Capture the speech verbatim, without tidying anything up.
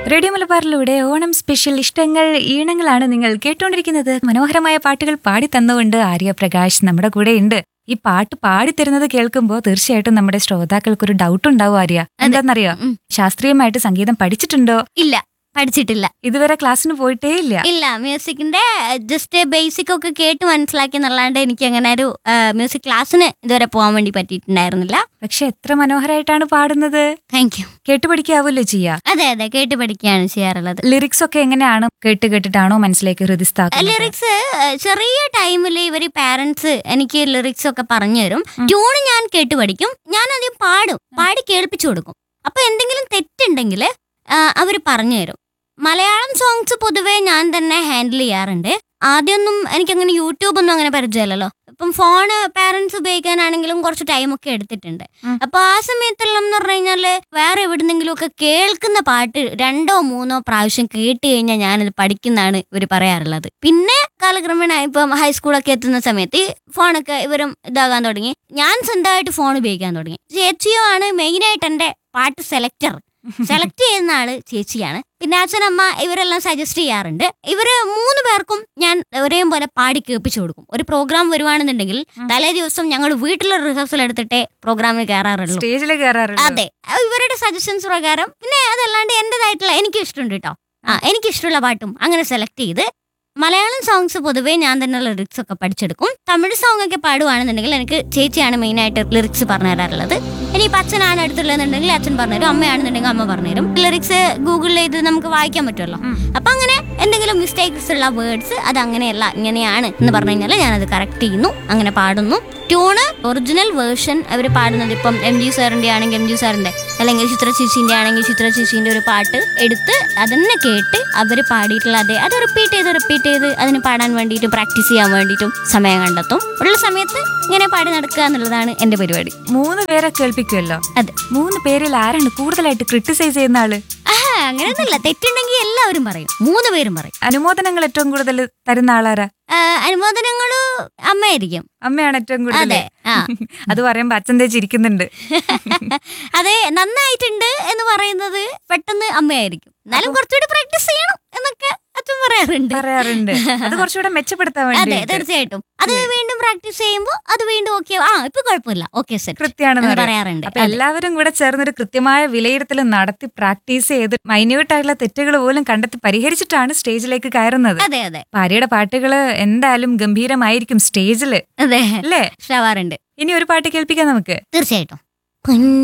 Radio മലബാറിലൂടെ Onam special ഇഷ്ടങ്ങൾ ഈണങ്ങളാണ് നിങ്ങൾ കേട്ടുകൊണ്ടിരിക്കുന്നത്. മനോഹരമായ പാട്ടുകൾ പാടി തന്നുകൊണ്ട് ആര്യ പ്രകാശ് നമ്മുടെ കൂടെ ഉണ്ട്. ഈ പാട്ട് പാടിത്തരുന്നത് കേൾക്കുമ്പോൾ തീർച്ചയായിട്ടും നമ്മുടെ ശ്രോതാക്കൾക്ക് ഒരു ഡൗട്ട് ഉണ്ടാവും. ആര്യ, എന്താണെന്നറിയോ, ശാസ്ത്രീയമായിട്ട് സംഗീതം പഠിച്ചിട്ടുണ്ടോ? ഇല്ല, പഠിച്ചിട്ടില്ല. ഇതുവരെ ക്ലാസ്സിന് പോയിട്ടേ ഇല്ല? ഇല്ല, മ്യൂസിക്കിന്റെ ജസ്റ്റ് ബേസിക് ഒക്കെ കേട്ട് മനസ്സിലാക്കി എന്നല്ലാണ്ട് എനിക്ക് അങ്ങനെ ഒരു മ്യൂസിക് ക്ലാസ്സിന് ഇതുവരെ പോകാൻ വേണ്ടി പറ്റിയിട്ടുണ്ടായിരുന്നില്ല. പക്ഷെ എത്ര മനോഹരമായിട്ടാണ് പാടുന്നത്. Thank you. കേട്ട് പഠിക്കാവല്ലോ ചെയ്യാ? അതെ അതെ, കേട്ട് പഠിക്കുകയാണ് ചെയ്യാറുള്ളത്. ലിറിക്സ് ഒക്കെ എങ്ങനെയാണ്? കേട്ട് കേട്ടിട്ടാണോ മനസ്സിലേക്ക് ഹൃദയസ്ഥാക്കുന്നത്? ലിറിക്സ് ചെറിയ ടൈമിൽ ഇവര് പാരന്റ്സ് എനിക്ക് ലിറിക്സ് ഒക്കെ പറഞ്ഞു തരും. ട്യൂണ് ഞാൻ കേട്ട് പഠിക്കും. ഞാൻ ആദ്യം പാടും, പാടി കേൾപ്പിച്ചു കൊടുക്കും. അപ്പൊ എന്തെങ്കിലും തെറ്റുണ്ടെങ്കിൽ അവർ പറഞ്ഞു തരും. മലയാളം സോങ്സ് പൊതുവേ ഞാൻ തന്നെ ഹാൻഡിൽ ചെയ്യാറുണ്ട്. ആദ്യമൊന്നും എനിക്കങ്ങനെ യൂട്യൂബ് ഒന്നും അങ്ങനെ പരിചയമില്ലല്ലോ. ഇപ്പം ഫോണ് പാരന്റ്സ് ഉപയോഗിക്കാനാണെങ്കിലും കുറച്ച് ടൈമൊക്കെ എടുത്തിട്ടുണ്ട്. അപ്പൊ ആ സമയത്തെല്ലാം എന്ന് പറഞ്ഞു കഴിഞ്ഞാല് വേറെ എവിടുന്നെങ്കിലും ഒക്കെ കേൾക്കുന്ന പാട്ട് രണ്ടോ മൂന്നോ പ്രാവശ്യം കേട്ട് കഴിഞ്ഞാൽ ഞാനത് പഠിക്കുന്നതാണ് ഇവർ പറയാറുള്ളത്. പിന്നെ കാലക്രമേണ ഇപ്പം ഹൈസ്കൂളൊക്കെ എത്തുന്ന സമയത്ത് ഈ ഫോണൊക്കെ ഇവരും ഇതാകാൻ തുടങ്ങി. ഞാൻ സ്വന്തമായിട്ട് ഫോൺ ഉപയോഗിക്കാൻ തുടങ്ങി. ചേച്ചിയോ ആണ് മെയിനായിട്ട് എൻ്റെ പാട്ട് സെലക്ടർ. സെലക്ട് ചെയ്യുന്ന ആള് ചേച്ചിയാണ്. പിന്നെ അച്ഛനമ്മ ഇവരെല്ലാം സജസ്റ്റ് ചെയ്യാറുണ്ട്. ഇവര് മൂന്ന് പേർക്കും ഞാൻ ഒരേപോലെ പാടി കേൾപ്പിച്ചു കൊടുക്കും. ഒരു പ്രോഗ്രാം വരുവാണെന്നുണ്ടെങ്കിൽ തലേ ദിവസം ഞങ്ങൾ വീട്ടിലെ റിഹേഴ്സൽ എടുത്തിട്ടേ പ്രോഗ്രാമിൽ കയറാറുള്ളൂ, സ്റ്റേജിൽ കയറാറുള്ളൂ. അതെ, ഇവരുടെ സജഷൻസ് പ്രകാരം. പിന്നെ അതല്ലാണ്ട് എന്റേതായിട്ടുള്ള എനിക്ക് ഇഷ്ടമുണ്ട് കേട്ടോ. ആ എനിക്കിഷ്ടമുള്ള പാട്ടും അങ്ങനെ സെലക്ട് ചെയ്ത് മലയാളം സോങ്സ് പൊതുവേ ഞാൻ തന്നെ ലിറിക്സ് ഒക്കെ പഠിച്ചെടുക്കും. തമിഴ് സോങ് ഒക്കെ പാടുവാണെന്നുണ്ടെങ്കിൽ എനിക്ക് ചേച്ചിയാണ് മെയിനായിട്ട് ലിറിക്സ് പറഞ്ഞു തരാറുള്ളത്. ഇനിയിപ്പോൾ അച്ഛനാണ് അടുത്തുള്ളതെന്നുണ്ടെങ്കിൽ അച്ഛൻ പറഞ്ഞുതരും, അമ്മയാണെന്നുണ്ടെങ്കിൽ അമ്മ പറഞ്ഞുതരും. ലിറിക്സ് ഗൂഗിളിൽ ഇത് നമുക്ക് വായിക്കാൻ പറ്റുമല്ലോ. അപ്പൊ അങ്ങനെ എന്തെങ്കിലും മിസ്റ്റേക്സ് ഉള്ള വേർഡ്സ് അത് അങ്ങനെയല്ല ഇങ്ങനെയാണ് എന്ന് പറഞ്ഞു കഴിഞ്ഞാൽ ഞാനത് കറക്റ്റ് ചെയ്യുന്നു, അങ്ങനെ പാടുന്നു. ട്യൂണ് ഒറിജിനൽ വേർഷൻ അവർ പാടുന്നത് ഇപ്പം എം ജി സാറിന്റെ ആണെങ്കിൽ എം ജി സാറിന്റെ, അല്ലെങ്കിൽ ചിത്ര ചേച്ചിന്റെ ആണെങ്കിൽ ചിത്ര ചേച്ചിന്റെ ഒരു പാട്ട് എടുത്ത് അതന്നെ കേട്ട് അവർ പാടിയിട്ടുള്ള അതേ അത് റിപ്പീറ്റ് ചെയ്ത് റിപ്പീറ്റ് ചെയ്ത് അതിന് പാടാൻ വേണ്ടിയിട്ടും പ്രാക്ടീസ് ചെയ്യാൻ വേണ്ടിയിട്ടും സമയം കണ്ടെത്തും. ഉള്ള സമയത്ത് ഇങ്ങനെ പാടി നടക്കുക എന്നുള്ളതാണ് എന്റെ പരിപാടി. മൂന്ന് പേരെ കേൾപ്പിക്കുമല്ലോ. അതെ. മൂന്ന് പേരിൽ ആരാണ് കൂടുതലായിട്ട് ക്രിട്ടിസൈസ് ചെയ്യുന്ന ആള്? അങ്ങനെയൊന്നുമില്ല, തെറ്റുണ്ടെങ്കിൽ എല്ലാവരും പറയും, മൂന്ന് പേരും പറയും. അനുമോദനങ്ങൾ ഏറ്റവും കൂടുതൽ തരുന്ന ആളാരാ? അനുമോദനങ്ങള് അമ്മയായിരിക്കും. അമ്മയാണ് ഏറ്റവും കൂടുതൽ. അതെ. ആ അത് പറയുമ്പോ അച്ഛൻ തേച്ച് ഇരിക്കുന്നുണ്ട്. അതെ, നന്നായിട്ടുണ്ട് എന്ന് പറയുന്നത് പെട്ടെന്ന് അമ്മയായിരിക്കും. എന്നാലും കുറച്ചുകൂടി പ്രാക്ടീസ് ചെയ്യണം എന്നൊക്കെ അച്ഛൻ പറയാറുണ്ട് പറയാറുണ്ട് അത് കുറച്ചുകൂടെ മെച്ചപ്പെടുത്താൻ വേണ്ടി. അതെ, തീർച്ചയായിട്ടും. അത് വീണ്ടും പ്രാക്ടീസ് ചെയ്യുമ്പോൾ അത് വീണ്ടും ഓക്കെ, ആ ഇപ്പൊ കുഴപ്പമില്ല, ഓക്കെ സെറ്റ് കൃത്യമാണെന്ന് പറയാറുണ്ട്. അപ്പൊ എല്ലാവരും കൂടെ ചേർന്നൊരു കൃത്യമായ വിലയിരുത്തൽ നടത്തി പ്രാക്ടീസ് ചെയ്ത് മൈന്യൂട്ടായിട്ടുള്ള തെറ്റുകൾ പോലും കണ്ടെത്തി പരിഹരിച്ചിട്ടാണ് സ്റ്റേജിലേക്ക് കയറുന്നത്. അതെ അതെ. ഭാര്യയുടെ പാട്ടുകള് എന്തായാലും ഗംഭീരമായിരിക്കും സ്റ്റേജില്, അതെ അല്ലേ? ഷവാറുണ്ട്. ഇനി ഒരു പാട്ട് കേൾപ്പിക്കാം നമുക്ക്. തീർച്ചയായിട്ടും.